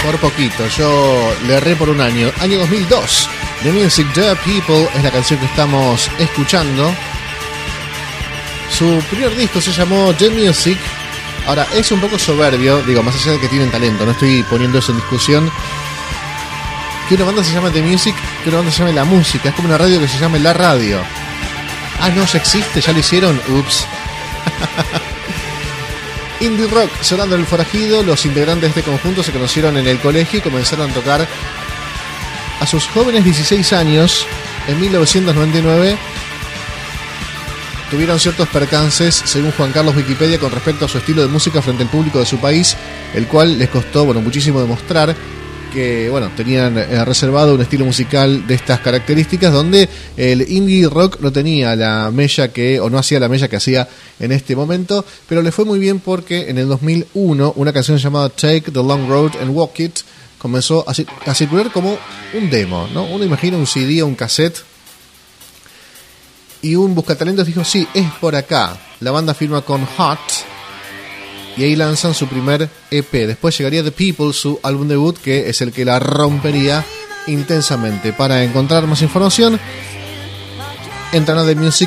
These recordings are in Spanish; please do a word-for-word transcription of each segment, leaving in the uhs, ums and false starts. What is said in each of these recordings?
Por poquito, yo le erré por un año. Año dos mil dos. The Music, The People es la canción que estamos escuchando. Su primer disco se llamó The Music. Ahora, es un poco soberbio, digo, más allá de que tienen talento, no estoy poniendo eso en discusión, que una banda se llama The Music, que una banda se llame La Música. Es como una radio que se llame La Radio. Ah, no, ya existe, ya lo hicieron. Ups. Indie rock sonando en el forajido. Los integrantes de este conjunto se conocieron en el colegio y comenzaron a tocar a sus jóvenes dieciséis años. En mil novecientos noventa y nueve tuvieron ciertos percances, según Juan Carlos Wikipedia, con respecto a su estilo de música frente al público de su país, el cual les costó, bueno, muchísimo demostrar que, bueno, tenían eh, reservado un estilo musical de estas características, donde el indie rock no tenía la mella que, o no hacía la mella que hacía en este momento, pero le fue muy bien porque en el dos mil uno una canción llamada Take the Long Road and Walk It comenzó a, a circular como un demo, ¿no? Uno imagina un C D o un cassette, y un buscatalentos dijo, sí, es por acá. La banda firma con Hot y ahí lanzan su primer E P. Después llegaría The People, su álbum debut, que es el que la rompería intensamente. Para encontrar más información, entran a themusic.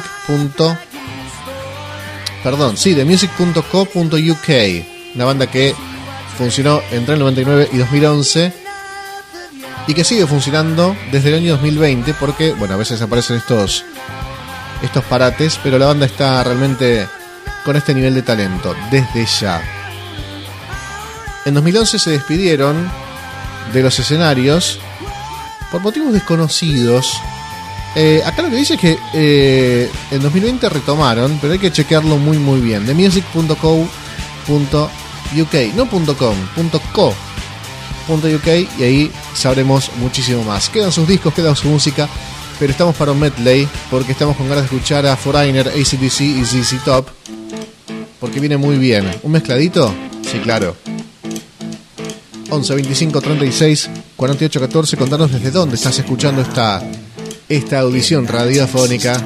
Perdón, sí, themusic punto co punto u k. Una banda que funcionó entre el noventa y nueve y dos mil once y que sigue funcionando desde el año dos mil veinte, porque, bueno, a veces aparecen estos estos parates, pero la banda está realmente con este nivel de talento desde ya. En dos mil once se despidieron de los escenarios por motivos desconocidos. Eh, acá lo que dice es que eh, en dos mil veinte retomaron, pero hay que chequearlo muy muy bien. themusic punto co punto u k, no .com, .co punto u k, y ahí sabremos muchísimo más. Quedan sus discos, queda su música, pero estamos para un medley porque estamos con ganas de escuchar a Foreigner, A C D C y Z Z Top, porque viene muy bien. ¿Un mezcladito? Sí, claro. once, veinticinco, treinta y seis, cuarenta y ocho, catorce. Contanos desde dónde estás escuchando esta, esta audición radiofónica.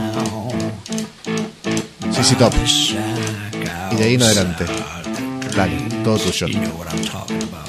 Z Z Top. Y de ahí en adelante. Dale, todo tuyo.